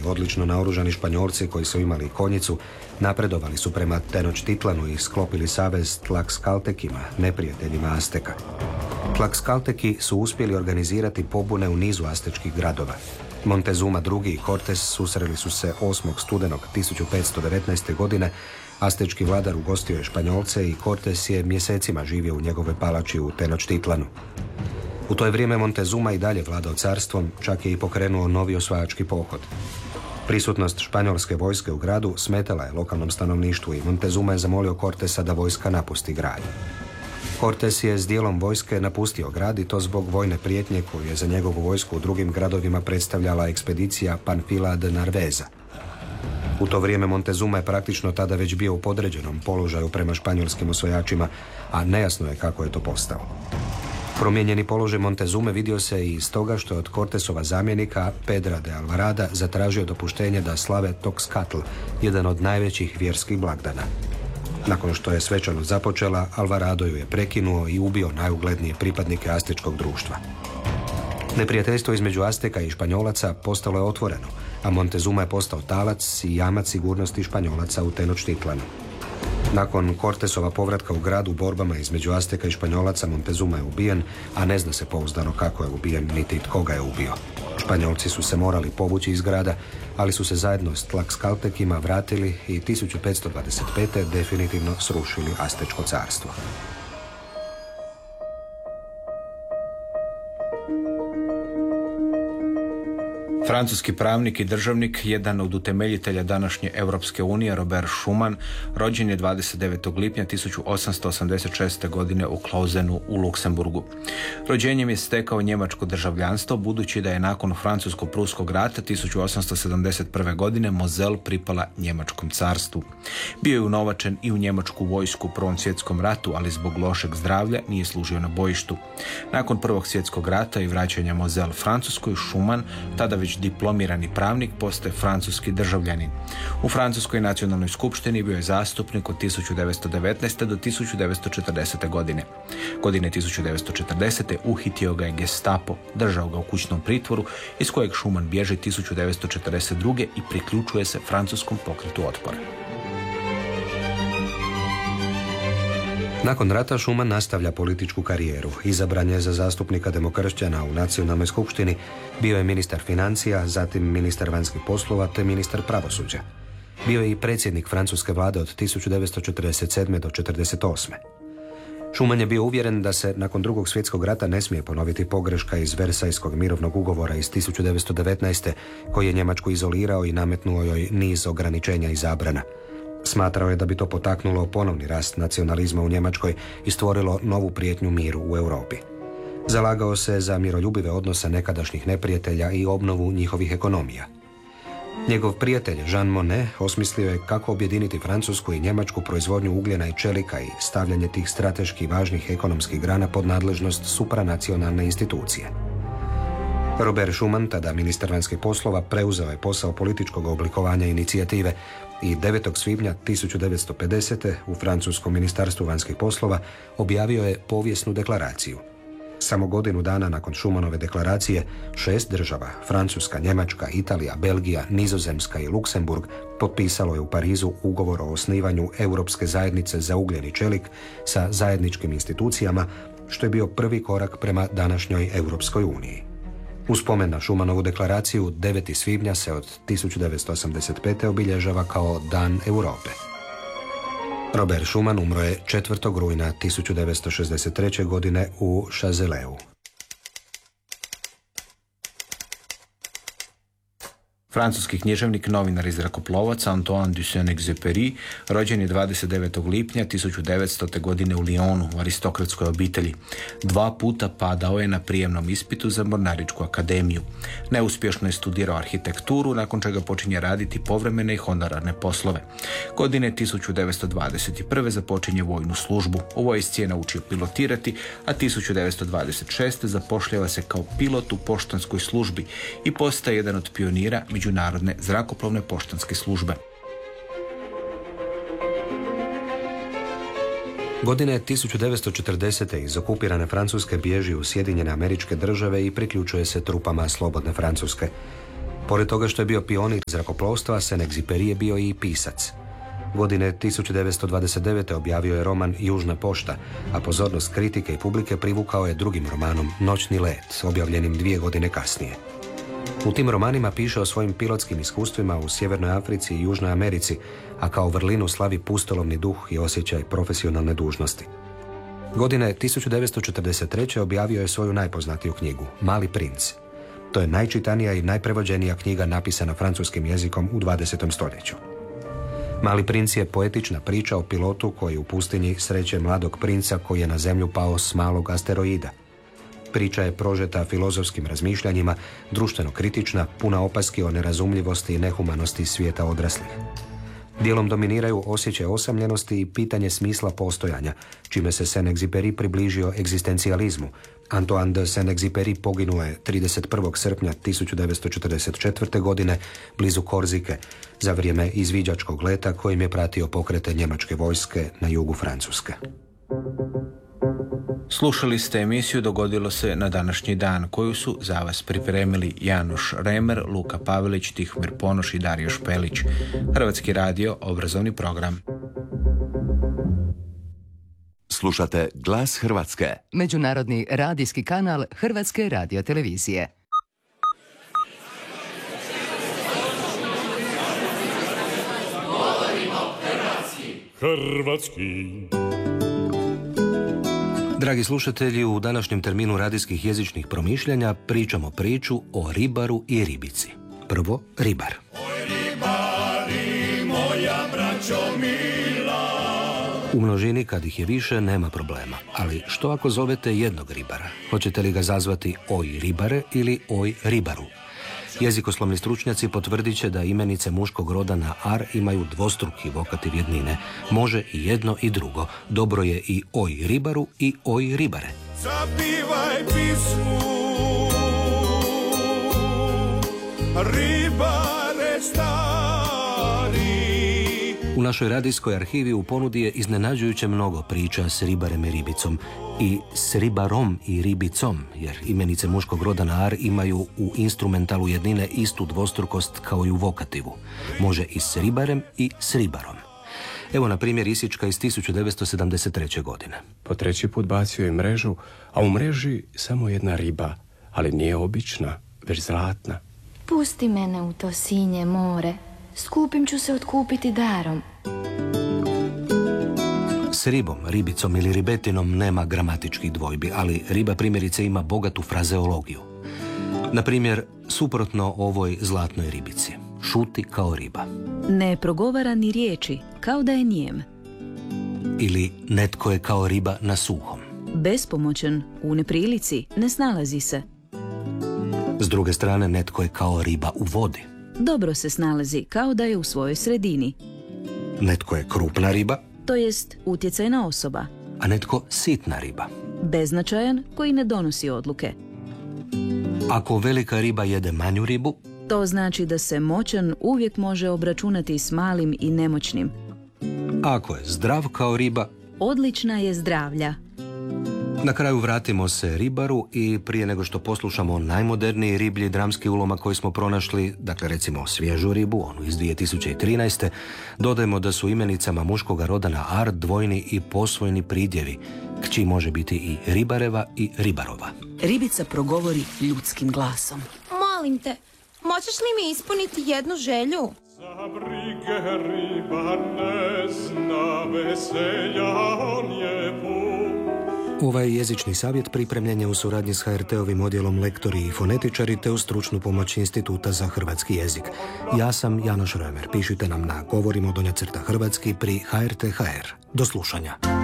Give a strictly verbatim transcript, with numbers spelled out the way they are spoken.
odlično naoružani Španjolci koji su imali konjicu napredovali su prema Tenochtitlanu i sklopili savez s Tlaxcaltecima, neprijateljima Azteka. Tlaxcalteci su uspjeli organizirati pobune u nizu aztečkih gradova. Montezuma drugi i Cortés susreli su se osmog studenog tisuću petsto devetnaeste. godine. Aztečki vladar ugostio je Španjolce i Cortés je mjesecima živio u njegove palači u Tenochtitlanu. U to je vrijeme Montezuma i dalje vladao carstvom, čak je i pokrenuo novi osvajački pohod. Prisutnost španjolske vojske u gradu smetala je lokalnom stanovništvu i Montezuma je zamolio Cortesa da vojska napusti grad. Cortés je s dijelom vojske napustio grad i to zbog vojne prijetnje koju je za njegovu vojsku u drugim gradovima predstavljala ekspedicija Panfila de Narveza. U to vrijeme Montezuma je praktično tada već bio u podređenom položaju prema španjolskim osvajačima, a nejasno je kako je to postao. Promijenjeni položaj Montezume vidio se i iz toga što je od Cortesova zamjenika Pedra de Alvarada zatražio dopuštenje da slave Toxcatl, jedan od najvećih vjerskih blagdana. Nakon što je svečano započela, Alvarado ju je prekinuo i ubio najuglednije pripadnike aztečkog društva. Neprijateljstvo između Azteka i Španjolaca postalo je otvoreno, a Montezuma je postao talac i jamac sigurnosti Španjolaca u Tenochtitlanu. Nakon Cortesova povratka u grad u borbama između Azteka i Španjolaca, Montezuma je ubijen, a ne zna se pouzdano kako je ubijen niti tko ga je ubio. Španjolci su se morali povući iz grada, ali su se zajedno s Tlaxcaltecima vratili i tisuću petsto dvadeset pete. definitivno srušili Aztečko carstvo. Francuski pravnik i državnik, jedan od utemeljitelja današnje Europske unije, Robert Schuman, rođen je dvadeset devetog lipnja tisuću osamsto osamdeset šeste. godine u Klausenu u Luksemburgu. Rođenjem je stekao njemačko državljanstvo, budući da je nakon Francusko-pruskog rata tisuću osamsto sedamdeset prve. godine Moselle pripala njemačkom carstvu. Bio je unovačen i u njemačku vojsku u Prvom svjetskom ratu, ali zbog lošeg zdravlja nije služio na bojištu. Nakon Prvog svjetskog rata i vraćanja Moselle Francuskoj, Schuman, tada već diplomirani pravnik, postaje francuski državljanin. U Francuskoj nacionalnoj skupštini bio je zastupnik od tisuću devetsto devetnaeste. do tisuću devetsto četrdesete. godine. Godine tisuću devetsto četrdesete. uhitio ga je Gestapo, držao ga u kućnom pritvoru, iz kojeg Schuman bježi tisuću devetsto četrdeset druge. i priključuje se francuskom pokretu otpora. Nakon rata Schuman nastavlja političku karijeru. Izabran je za zastupnika demokršćana u nacionalnoj skupštini, bio je ministar financija, zatim ministar vanjskih poslova te ministar pravosuđa. Bio je i predsjednik francuske vlade od tisuću devetsto četrdeset sedme. do četrdeset osme. Schuman je bio uvjeren da se nakon Drugog svjetskog rata ne smije ponoviti pogreška iz Versajskog mirovnog ugovora iz tisuću devetsto devetnaeste. koji je Njemačku izolirao i nametnuo joj niz ograničenja i zabrana. Smatrao je da bi to potaknulo ponovni rast nacionalizma u Njemačkoj i stvorilo novu prijetnju miru u Europi. Zalagao se za miroljubive odnose nekadašnjih neprijatelja i obnovu njihovih ekonomija. Njegov prijatelj Jean Monnet osmislio je kako objediniti francusku i njemačku proizvodnju ugljena i čelika i stavljanje tih strateški važnih ekonomskih grana pod nadležnost supranacionalne institucije. Robert Schuman, tada ministar vanjskih poslova, preuzeo je posao političkog oblikovanja inicijative i devetog svibnja tisuću devetsto pedesete. u francuskom ministarstvu vanjskih poslova objavio je povijesnu deklaraciju. Samo godinu dana nakon Schumanove deklaracije, šest država, Francuska, Njemačka, Italija, Belgija, Nizozemska i Luksemburg, potpisalo je u Parizu ugovor o osnivanju Europske zajednice za ugljen i čelik sa zajedničkim institucijama, što je bio prvi korak prema današnjoj Europskoj uniji. U spomen na Schumanovu deklaraciju, devetog svibnja se od tisuću devetsto osamdeset pete. obilježava kao Dan Europe. Robert Schuman umro je četvrtog rujna tisuću devetsto šezdeset treće. godine u Chazeleau. Francuski književnik, novinar i zrakoplovac Antoine de Saint-Exupéry rođen je dvadeset devetog lipnja tisuću devetstote. godine u Lyonu u aristokratskoj obitelji. Dva puta padao je na prijemnom ispitu za Mornaričku akademiju. Neuspješno je studirao arhitekturu, nakon čega počinje raditi povremene i honorarne poslove. Godine tisuću devetsto dvadeset prve. započinje vojnu službu. U vojsci je naučio pilotirati, a tisuću devetsto dvadeset šeste. zapošljava se kao pilot u poštanskoj službi i postaje jedan od pionira Međunarodne zrakoplovne poštanske službe. Godine tisuću devetsto četrdesete. iz okupirane Francuske bježi u Sjedinjene Američke Države i priključuje se trupama Slobodne Francuske. Pored toga što je bio pionir zrakoplovstva, Saint-Exupéry je bio i pisac. Godine tisuću devetsto dvadeset devete objavio je roman Južna pošta, a pozornost kritike i publike privukao je drugim romanom Noćni let, objavljenim dvije godine kasnije. U tim romanima piše o svojim pilotskim iskustvima u Sjevernoj Africi i Južnoj Americi, a kao vrlinu slavi pustolovni duh i osjećaj profesionalne dužnosti. Godine tisuću devetsto četrdeset treće objavio je svoju najpoznatiju knjigu, Mali princ. To je najčitanija i najprevođenija knjiga napisana francuskim jezikom u dvadesetom stoljeću. Mali princ je poetična priča o pilotu koji u pustinji sreće mladog princa koji je na zemlju pao s malog asteroida. Priča je prožeta filozofskim razmišljanjima, društveno kritična, puna opaski o nerazumljivosti i nehumanosti svijeta odraslih. Dijelom dominiraju osjećaj osamljenosti i pitanje smisla postojanja, čime se Saint-Exupéry približio egzistencijalizmu. Antoine de Saint-Exupéry poginuo je trideset prvog srpnja tisuću devetsto četrdeset četvrte. godine blizu Korzike za vrijeme izviđačkog leta kojim je pratio pokrete njemačke vojske na jugu Francuske. Slušali ste emisiju Dogodilo se na današnji dan, koju su za vas pripremili Janoš Remer, Luka Pavelić, Tihomir Ponoš i Dario Špelić. Hrvatski radio, obrazovni program. Slušate Glas Hrvatske, međunarodni radijski kanal Hrvatske radiotelevizije. Hrvatski. Dragi slušatelji, u današnjem terminu radijskih jezičnih promišljanja pričamo priču o ribaru i ribici. Prvo, ribar. Oj ribari, moja braćo mila. U množini, kad ih je više, nema problema. Ali što ako zovete jednog ribara? Hoćete li ga zazvati oj ribare ili oj ribaru? Jezikoslovni stručnjaci potvrdit će da imenice muškog roda na ar imaju dvostruki vokativ jednine. Može i jedno i drugo. Dobro je i oj ribaru i oj ribare. Zapivaj pismu, ribare stari. U našoj radijskoj arhivi u ponudi je iznenađujuće mnogo priča s ribarem i ribicom i s ribarom i ribicom, jer imenice muškog roda na ar imaju u instrumentalu jednine istu dvostrukost kao i u vokativu. Može i s ribarem i s ribarom. Evo na primjer isječka iz tisuću devetsto sedamdeset treće. godine. Po treći put bacio je mrežu, a u mreži samo jedna riba, ali nije obična, već zlatna. Pusti mene u to sinje more, skupim ću se otkupiti darom. S ribom, ribicom ili ribetinom nema gramatičkih dvojbi, ali riba primjerice ima bogatu frazeologiju. Na primjer, suprotno ovoj zlatnoj ribici. Šuti kao riba. Ne progovara ni riječi, kao da je nijem. Ili netko je kao riba na suhom. Bespomoćan, u neprilici, ne snalazi se. S druge strane, netko je kao riba u vodi. Dobro se snalazi, kao da je u svojoj sredini. Netko je krupna riba, To jest utjecajna osoba. a netko sitna riba. Beznačajan, koji ne donosi odluke. Ako velika riba jede manju ribu, To znači da se moćan uvijek može obračunati s malim i nemoćnim. ako je zdrav kao riba, Odlična je zdravlja. na kraju vratimo se ribaru i prije nego što poslušamo najmoderniji riblji dramski ulomak koji smo pronašli, dakle recimo svježu ribu, onu iz dvije tisuće trinaeste. dodajemo da su imenicama muškoga roda na ar dvojni i posvojni pridjevi. Kći može biti i ribareva i ribarova. Ribica progovori ljudskim glasom. Molim te, možeš li mi ispuniti jednu želju? Za brige ribar ne zna, veselja on je pun. Ovaj jezični savjet pripremljen je u suradnji s ha er te-ovim odjelom lektori i fonetičari te uz stručnu pomoć Instituta za hrvatski jezik. Ja sam Janoš Remer. Pišite nam na govorimo donja crta hrvatski pri ha er te tačka ha er. Do slušanja.